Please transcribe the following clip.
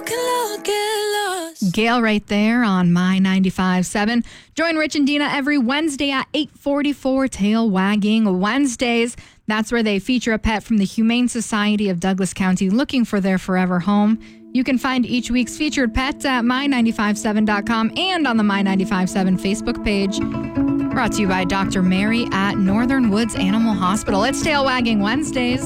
Gail right there on My 95.7. Join Rich and Dina every Wednesday at 8:44, Tail Wagging Wednesdays. That's where they feature a pet from the Humane Society of Douglas County looking for their forever home. You can find each week's featured pet at my957.com and on the My 95.7 Facebook page. Brought to you by Dr. Mary at Northern Woods Animal Hospital. It's Tail Wagging Wednesdays.